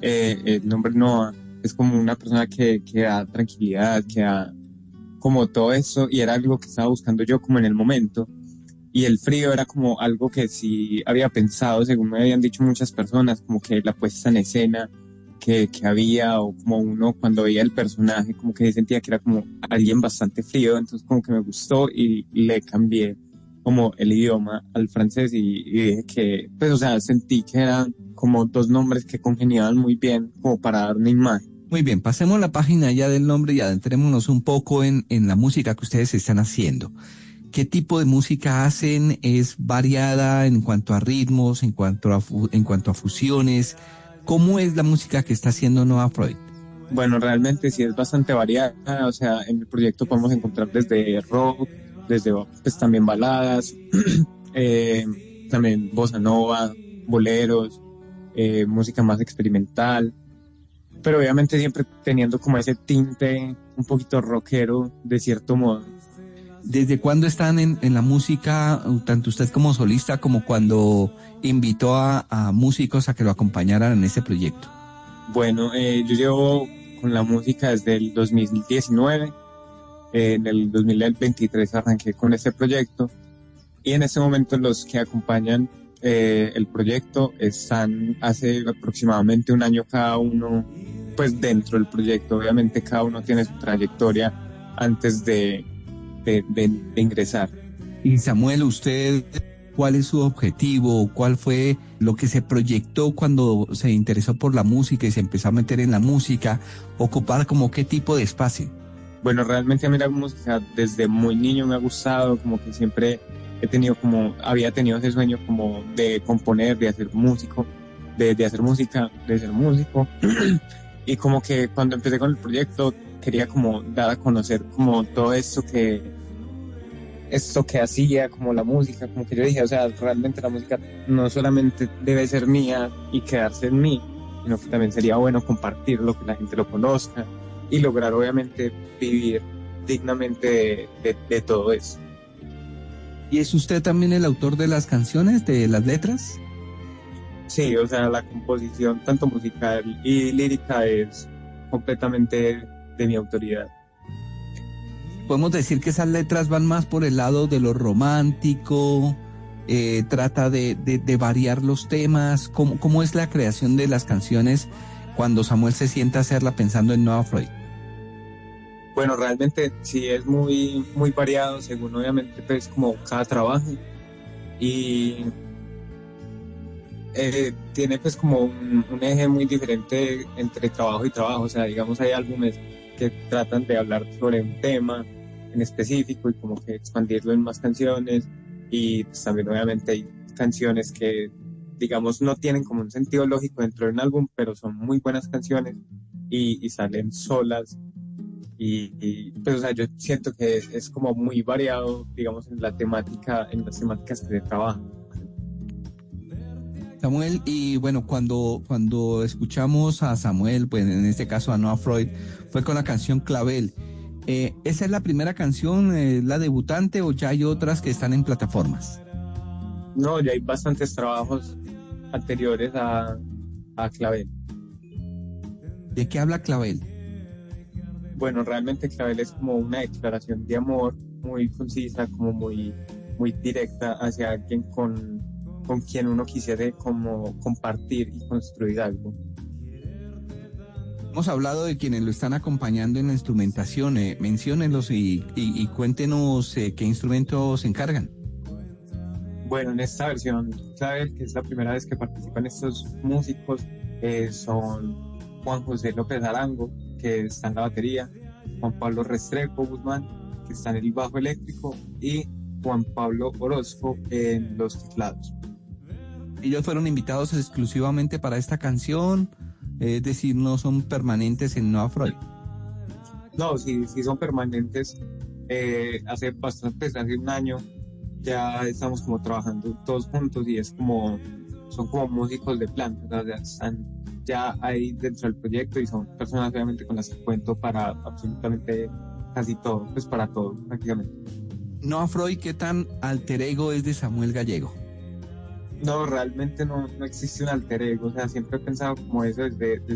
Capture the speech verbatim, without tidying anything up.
eh, el nombre Noah es como una persona que, que da tranquilidad, que da como todo eso, y era algo que estaba buscando yo como en el momento. Y el frío era como algo que sí había pensado, según me habían dicho muchas personas, como que la puesta en escena que, que había, o como uno cuando veía el personaje, como que sentía que era como alguien bastante frío, entonces como que me gustó y le cambié como el idioma al francés y, y dije que, pues o sea, sentí que eran como dos nombres que congeniaban muy bien como para dar una imagen. Muy bien, pasemos la página ya del nombre y adentrémonos un poco en, en la música que ustedes están haciendo. ¿Qué tipo de música hacen? ¿Es variada en cuanto a ritmos, en cuanto a, fu- en cuanto a fusiones? ¿Cómo es la música que está haciendo Noah Freud? Bueno, realmente sí es bastante variada, o sea, en el proyecto podemos encontrar desde rock, desde pues también baladas, eh, también bossa nova, boleros, eh, música más experimental, pero obviamente siempre teniendo como ese tinte un poquito rockero de cierto modo. ¿Desde cuándo están en, en la música, tanto usted como solista, como cuando invitó a, a músicos a que lo acompañaran en ese proyecto? Bueno, eh, yo llevo con la música desde el dos mil diecinueve, eh, en el dos mil veintitrés arranqué con este proyecto y en este momento los que acompañan eh, el proyecto están hace aproximadamente un año cada uno, pues dentro del proyecto. Obviamente cada uno tiene su trayectoria antes de, de, de, de ingresar. Y Samuel, usted, ¿cuál es su objetivo? ¿Cuál fue lo que se proyectó cuando se interesó por la música y se empezó a meter en la música? ¿Ocupar como qué tipo de espacio? Bueno, realmente a mí la música desde muy niño me ha gustado, como que siempre he tenido como, había tenido ese sueño como de componer, de hacer músico, de, de hacer música, de ser músico. Y como que cuando empecé con el proyecto quería como dar a conocer como todo esto que, esto que hacía, como la música, como que yo dije, o sea, realmente la música no solamente debe ser mía y quedarse en mí, sino que también sería bueno compartirlo, que la gente lo conozca y lograr obviamente vivir dignamente de, de, de todo eso. ¿Y es usted también el autor de las canciones, de las letras? Sí, o sea, la composición tanto musical y lírica es completamente de mi autoridad. Podemos decir que esas letras van más por el lado de lo romántico, eh, trata de, de, de variar los temas. ¿Cómo, ¿Cómo es la creación de las canciones cuando Samuel se sienta a hacerla pensando en Noah Freud? Bueno, realmente sí es muy, muy variado según obviamente pues como cada trabajo y eh, tiene pues como un, un eje muy diferente entre trabajo y trabajo. O sea, digamos hay álbumes que tratan de hablar sobre un tema en específico y como que expandirlo en más canciones y pues también obviamente hay canciones que digamos no tienen como un sentido lógico dentro de un álbum pero son muy buenas canciones y, y salen solas y, y, pues o sea yo siento que es, es como muy variado digamos en la temática, en las temáticas que se trabajan. Samuel, y bueno, cuando, cuando escuchamos a Samuel, pues en este caso a Noah Freud, fue con la canción Clavel. Eh, ¿esa es la primera canción, eh, la debutante, o ya hay otras que están en plataformas? No, ya hay bastantes trabajos anteriores a, a Clavel. ¿De qué habla Clavel? Bueno, realmente Clavel es como una declaración de amor muy concisa, como muy, muy directa hacia alguien con, con quien uno quisiera como compartir y construir algo. Hemos hablado de quienes lo están acompañando en la instrumentación, eh, menciónenlos y, y, y cuéntenos eh, qué instrumentos se encargan. Bueno, en esta versión Clavel, que es la primera vez que participan estos músicos, eh, son Juan José López Arango, que está en la batería, Juan Pablo Restrepo Guzmán, que está en el bajo eléctrico, y Juan Pablo Orozco en los teclados. Ellos fueron invitados exclusivamente para esta canción, es decir, no son permanentes en Noah Freud. No, sí, sí son permanentes. Eh, hace bastante, hace un año, ya estamos como trabajando todos juntos y es como, son como músicos de planta, o sea, están ya ahí dentro del proyecto y son personas obviamente con las que cuento para absolutamente casi todo, pues para todo prácticamente. Noah Freud, ¿qué tan alter ego es de Samuel Gallego? No, realmente no, no existe un alter ego, o sea, siempre he pensado como eso desde, desde